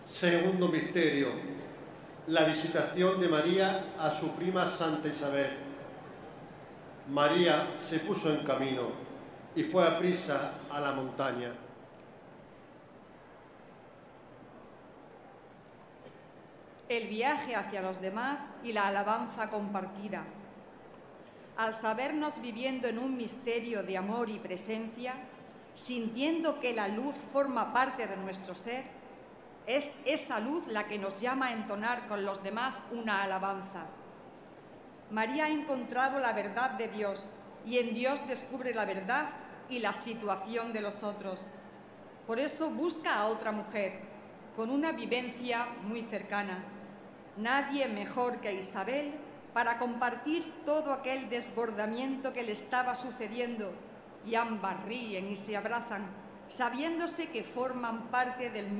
Segundo misterio, la visitación de María a su prima Santa Isabel. María se puso en camino y fue aprisa a la montaña. El viaje hacia los demás y la alabanza compartida. Al sabernos viviendo en un misterio de amor y presencia, sintiendo que la luz forma parte de nuestro ser, es esa luz la que nos llama a entonar con los demás una alabanza. María ha encontrado la verdad de Dios y en Dios descubre la verdad y la situación de los otros. Por eso busca a otra mujer, con una vivencia muy cercana. Nadie mejor que Isabel para compartir todo aquel desbordamiento que le estaba sucediendo, y ambas ríen y se abrazan, sabiéndose que forman parte del